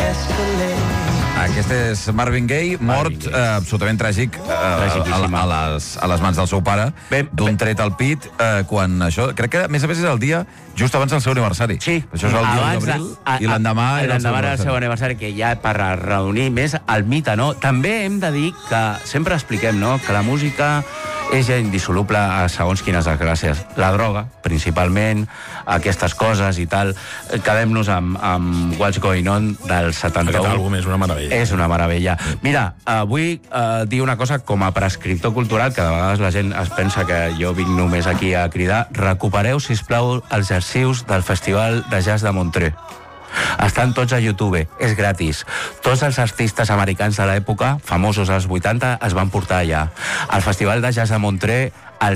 Aquest és Marvin Gaye, mort absolutament tràgic a les mans del seu pare, d'un tret al pit, quan això... Crec que, a més és el dia just abans del seu aniversari. Sí. Això és el dia d'abril, i l'endemà era el seu aniversari, que ja per reunir més el mite, no? També hem de dir que sempre expliquem, no?, que la música és ja indissoluble a segons quines desgràcies. La droga, principalment, aquestes coses i tal. Quedem-nos amb What's Going On del 71. Aquest àlbum és una meravella. És una meravella. Mira, vull dir una cosa com a prescriptor cultural, que de vegades la gent es pensa que jo vinc només aquí a cridar. Recupereu, sisplau, els arxius del Festival de Jazz de Montreux. Estan tots a YouTube, és gratis. Tots els artistes americans de l'època, famosos als 80, es van portar allà. Al Festival de Jazz de Montreux,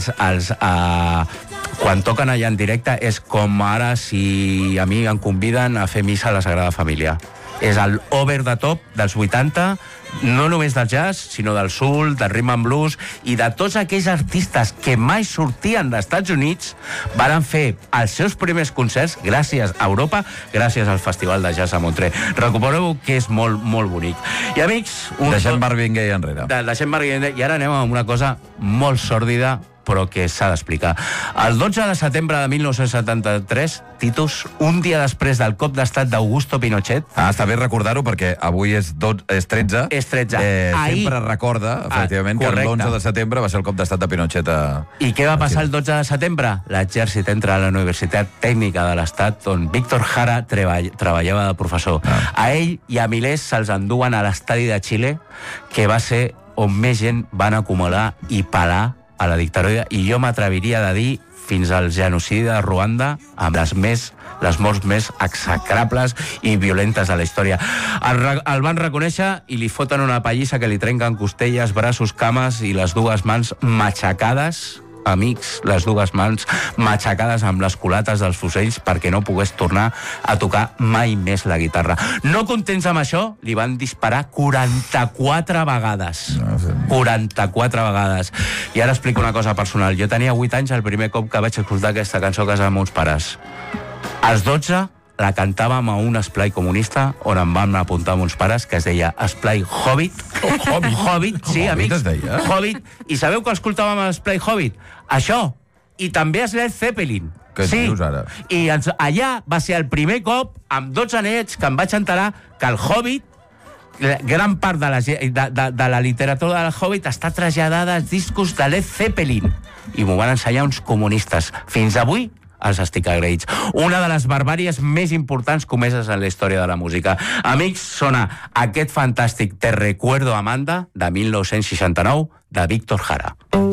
quan toquen allà en directe, és com ara si a mi em conviden a fer missa a la Sagrada Família. És el over the top dels 80, no només del jazz, sinó del soul, del rhythm and blues, i de tots aquells artistes que mai sortien dels Estats Units van fer els seus primers concerts gràcies a Europa, gràcies al Festival de Jazz a Montreux. Recupereu que és molt, molt bonic. I amics... Deixem Marvin Gaye enrere. Deixem Marvin Gaye, i ara anem a una cosa molt sòrdida, però que s'ha d'explicar. El 12 de setembre de 1973, Titus, un dia després del cop d'estat d'Augusto Pinochet... Està bé recordar-ho, perquè avui és 13. És 13. Sempre recorda, efectivament, que l'11 de setembre va ser el cop d'estat de Pinochet a... I què va passar el 12 de setembre? L'exèrcit entra a la Universitat Tècnica de l'Estat, on Víctor Jara treballava de professor. A ell i a milers se'ls enduen a l'estadi de Xile, que va ser on més gent van acumular i pelar a la dictadura, i jo m'atreviria a dir fins al genocidi de Ruanda, amb les morts més execrables i violentes de la història. El van reconèixer i li foten una pallissa que li trenquen costelles, braços, cames i les dues mans matxacades, amics, les dues mans matxacades amb les culates dels fusells perquè no pogués tornar a tocar mai més la guitarra. No contents amb això, li van disparar 44 vegades. 44 vegades. I ara explico una cosa personal. Jo tenia 8 anys el primer cop que vaig escoltar aquesta cançó a casa amb uns pares. Als 12 la cantàvem a un esplai comunista on em vam apuntar amb uns pares que es deia Esplai Hobbit. Hobbit, sí, amics. Hobbit. I sabeu que escoltàvem a l'esplai Hobbit? Això. I també a Led Zeppelin. Què dius ara? I allà va ser el primer cop, amb 12 anets, que em vaig enterar que el Hobbit, gran part de la literatura del Hobbit està traslladada als discos de Led Zeppelin. I m'ho van ensenyar uns comunistes. Fins avui els estic agraïts. Una de les barbàries més importants comeses en la història de la música. Amics, sona aquest fantàstic Te recuerdo, Amanda, de 1969, de Víctor Jara.